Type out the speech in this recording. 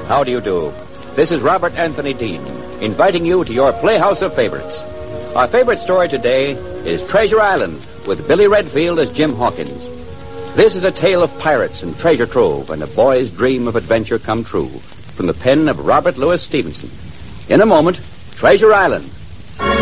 How do you do? This is Robert Anthony Dean, inviting you to your Playhouse of Favorites. Our favorite story today is Treasure Island, with Billy Redfield as Jim Hawkins. This is a tale of pirates and treasure trove and a boy's dream of adventure come true, from the pen of Robert Louis Stevenson. In a moment, Treasure Island.